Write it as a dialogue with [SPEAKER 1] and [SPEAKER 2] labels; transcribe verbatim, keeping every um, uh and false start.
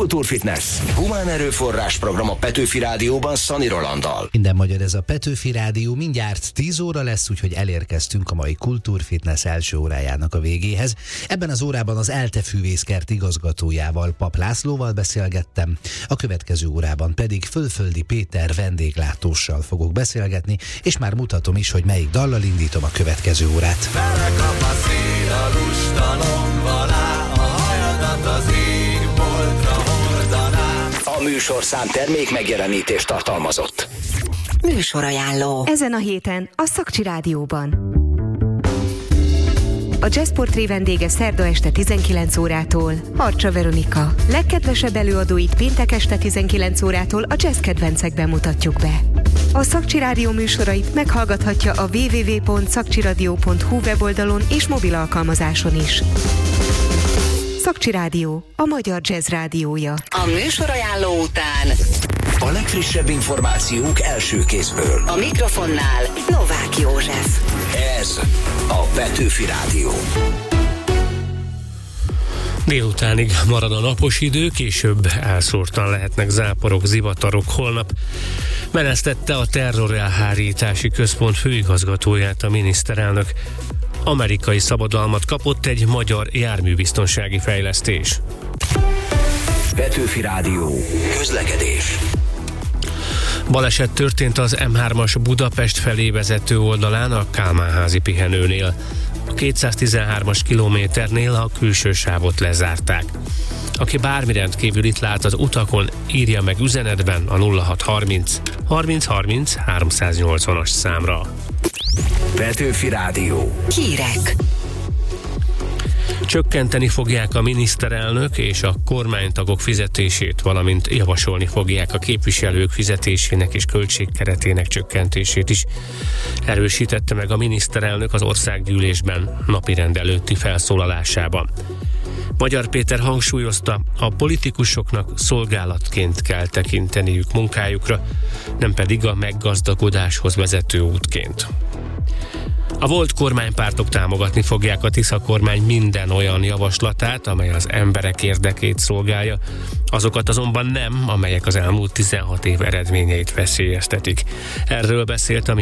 [SPEAKER 1] Kultúrfitness. Humán erőforrás program a Petőfi Rádióban Szani Rolanddal.
[SPEAKER 2] Minden magyar, ez a Petőfi Rádió, mindjárt tíz óra lesz, úgyhogy elérkeztünk a mai Kultúrfitness első órájának a végéhez. Ebben az órában az ELTE Fűvészkert igazgatójával, Pap Lászlóval beszélgettem, a következő órában pedig Fölföldi Péter vendéglátóssal fogok beszélgetni, és már mutatom is, hogy melyik dallal indítom a következő órát.
[SPEAKER 3] Belekap a szél a lustalomba rá, a hajadat az égboltra hordaná.
[SPEAKER 1] A műsorszám termék megjelenítést tartalmazott.
[SPEAKER 4] Műsorajánló.
[SPEAKER 5] Ezen a héten a Szakcsi Rádióban. A Jazzportré vendége szerda este tizenkilenc órától Harcsa Veronika. Legkedvesebb előadóit péntek este tizenkilenc órától a jazz kedvencekben mutatjuk be. A Szakcsi Rádió műsorait meghallgathatja a double-u double-u double-u pont szakcsiradio pont hu weboldalon és mobil alkalmazáson is. Szakcsi Rádió, a magyar jazz rádiója.
[SPEAKER 4] A műsorajánló után
[SPEAKER 1] a legfrissebb információk első kézből.
[SPEAKER 4] a mikrofonnál Novák József.
[SPEAKER 1] Ez a Petőfi Rádió.
[SPEAKER 6] Délutánig marad a napos idő, később elszórtan lehetnek záporok, zivatarok. Holnap menesztette a terrorelhárítási központ főigazgatóját a miniszterelnök. Amerikai szabadalmat kapott egy magyar járműbiztonsági fejlesztés.
[SPEAKER 1] Petőfi Rádió. Közlekedés.
[SPEAKER 6] Baleset történt az M hármas Budapest felé vezető oldalán a Kálmán-házi pihenőnél. A kétszáztizenhármas kilométernél a külső sávot lezárták. Aki bármi rendkívülit lát az utakon, írja meg üzenetben a nulla hat harminc harminc harminc háromszáznyolcvanas számra.
[SPEAKER 1] Petőfi Rádió.
[SPEAKER 4] Hírek.
[SPEAKER 6] Csökkenteni fogják a miniszterelnök és a kormánytagok fizetését, valamint javasolni fogják a képviselők fizetésének és költségkeretének csökkentését is. Erősítette meg a miniszterelnök az országgyűlésben napirend előtti felszólalásában. Magyar Péter hangsúlyozta, a politikusoknak szolgálatként kell tekinteniük munkájukra, nem pedig a meggazdagodáshoz vezető útként. A volt kormánypártok támogatni fogják a Tisza kormány minden olyan javaslatát, amely az emberek érdekét szolgálja, azokat azonban nem, amelyek az elmúlt tizenhat év eredményeit veszélyeztetik. Erről beszélt a